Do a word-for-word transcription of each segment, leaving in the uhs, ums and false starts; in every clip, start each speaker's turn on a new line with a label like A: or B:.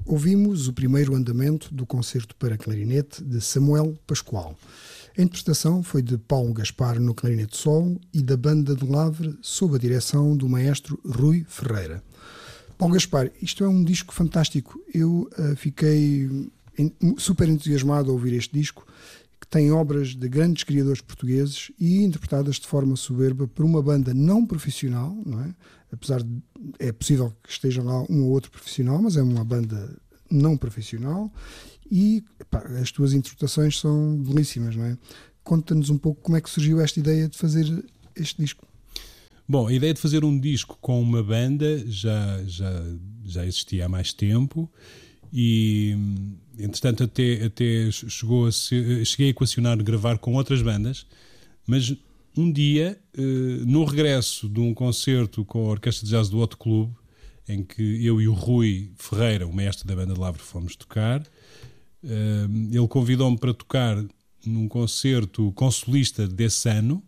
A: Ouvimos o primeiro andamento do concerto para clarinete de Samuel Pascoal. A interpretação foi de Paulo Gaspar no clarinete solo e da Banda de Lavre sob a direção do maestro Rui Ferreira. Paulo Gaspar, isto é um disco fantástico. Eu uh, fiquei super entusiasmado a ouvir este disco, que tem obras de grandes criadores portugueses e interpretadas de forma soberba por uma banda não profissional, não é? Apesar de é possível que esteja lá um ou outro profissional, mas é uma banda não profissional e pá, as tuas interpretações são belíssimas, não é? Conta-nos um pouco como é que surgiu esta ideia de fazer este disco.
B: Bom, a ideia de fazer um disco com uma banda já, já, já existia há mais tempo e, entretanto, até, até chegou a ser, cheguei a equacionar gravar com outras bandas, mas um dia, no regresso de um concerto com a Orquestra de Jazz do Hot Club, em que eu e o Rui Ferreira, o mestre da Banda de Lavre, fomos tocar, ele convidou-me para tocar num concerto com solista desse ano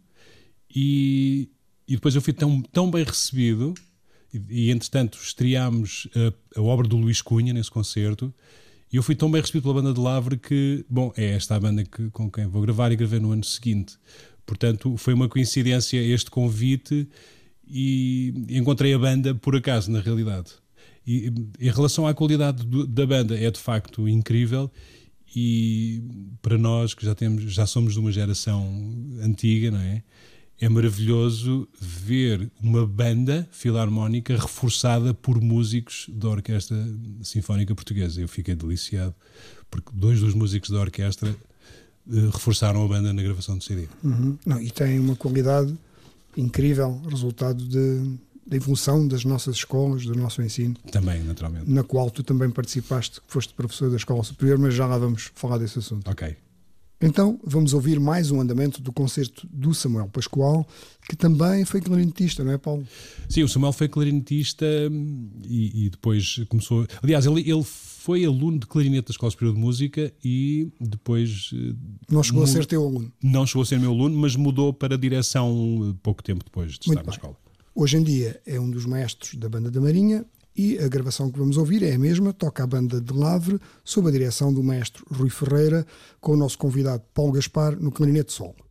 B: e, e depois eu fui tão, tão bem recebido e, e entretanto estreámos a, a obra do Luís Cunha nesse concerto e eu fui tão bem recebido pela Banda de Lavre que, bom, é esta a banda que, com quem vou gravar e gravei no ano seguinte. Portanto, foi uma coincidência este convite e encontrei a banda por acaso, na realidade. E em relação à qualidade do, da banda, é de facto incrível e para nós, que já, temos, já somos de uma geração antiga, não é? É maravilhoso ver uma banda filarmónica reforçada por músicos da Orquestra Sinfónica Portuguesa. Eu fiquei deliciado, porque dois dos músicos da orquestra reforçaram a banda na gravação do C D.
A: Uhum. Não, e tem uma qualidade incrível, resultado de, da evolução das nossas escolas, do nosso ensino.
B: Também, naturalmente.
A: Na qual tu também participaste, que foste professor da Escola Superior, mas já lá vamos falar desse assunto.
B: Ok.
A: Então, vamos ouvir mais um andamento do concerto do Samuel Pascoal, que também foi clarinetista, não é, Paulo?
B: Sim, o Samuel foi clarinetista e, e depois começou... Aliás, ele, ele foi aluno de clarinete da Escola Superior de Música e depois...
A: Não chegou
B: mu-
A: a ser teu aluno?
B: Não chegou a ser meu aluno, mas mudou para a direção pouco tempo depois de
A: Muito
B: estar na
A: bem.
B: escola.
A: Hoje em dia é um dos maestros da Banda da Marinha e a gravação que vamos ouvir é a mesma, toca a Banda de Lavre, sob a direção do maestro Rui Ferreira, com o nosso convidado Paulo Gaspar no clarinete solo.